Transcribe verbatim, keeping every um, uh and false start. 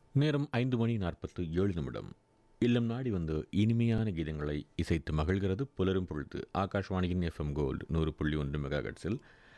நேரம் ஐந்து மணி நாற்பத்து ஏழு நிமிடம். இல்லம் நாடி வந்து இனிமையான கீதங்களை இசைத்து மகிழ்கிறது புலரும் பொழுது. ஆகாஷ்வாணியின் எஃப்எம் கோல்டு நூறு புள்ளி ஒன்று மெகா ஹெர்ட்ஸில்